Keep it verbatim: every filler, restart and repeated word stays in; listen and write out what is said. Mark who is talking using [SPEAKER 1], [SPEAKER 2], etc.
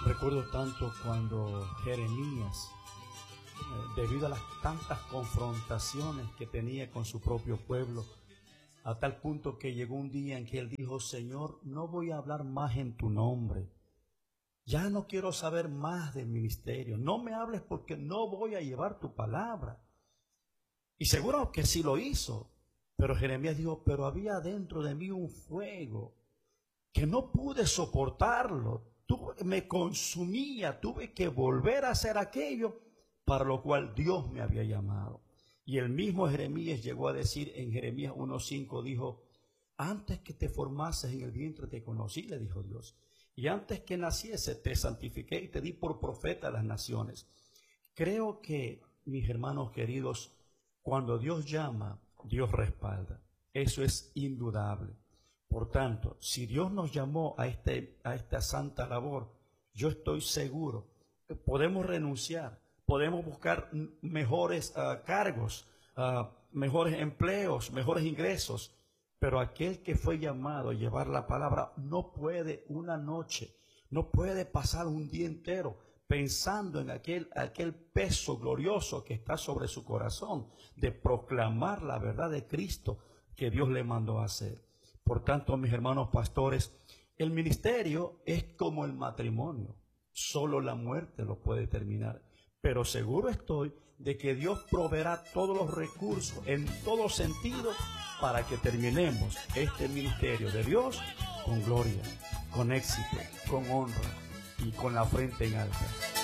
[SPEAKER 1] Recuerdo tanto cuando Jeremías, eh, debido a las tantas confrontaciones que tenía con su propio pueblo, a tal punto que llegó un día en que él dijo: Señor, no voy a hablar más en tu nombre. Ya no quiero saber más del ministerio. No me hables porque no voy a llevar tu palabra. Y seguro que sí lo hizo. Pero Jeremías dijo: pero había dentro de mí un fuego que no pude soportarlo. Tuve, me consumía, tuve que volver a hacer aquello para lo cual Dios me había llamado. Y el mismo Jeremías llegó a decir en Jeremías uno cinco, dijo: antes que te formases en el vientre te conocí, le dijo Dios. Y antes que naciese te santifiqué y te di por profeta a las naciones. Creo que, mis hermanos queridos, cuando Dios llama, Dios respalda. Eso es indudable. Por tanto, si Dios nos llamó a, este, a esta santa labor, yo estoy seguro que podemos renunciar, podemos buscar mejores uh, cargos, uh, mejores empleos, mejores ingresos, pero aquel que fue llamado a llevar la palabra no puede una noche, no puede pasar un día entero pensando en aquel, aquel peso glorioso que está sobre su corazón de proclamar la verdad de Cristo que Dios le mandó a hacer. Por tanto, mis hermanos pastores, el ministerio es como el matrimonio. Solo la muerte lo puede terminar. Pero seguro estoy de que Dios proveerá todos los recursos en todo sentido para que terminemos este ministerio de Dios con gloria, con éxito, con honra y con la frente en alta.